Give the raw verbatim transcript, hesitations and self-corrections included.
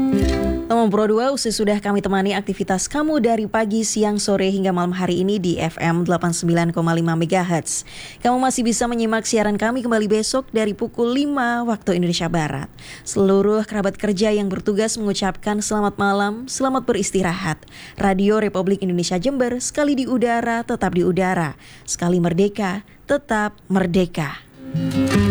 Teman Pro dua, usai sudah kami temani aktivitas kamu dari pagi, siang, sore hingga malam hari ini di F M delapan puluh sembilan koma lima megahertz. Kamu masih bisa menyimak siaran kami kembali besok dari pukul lima waktu Indonesia Barat. Seluruh kerabat kerja yang bertugas mengucapkan selamat malam, selamat beristirahat. Radio Republik Indonesia Jember, sekali di udara, tetap di udara. Sekali merdeka, tetap merdeka.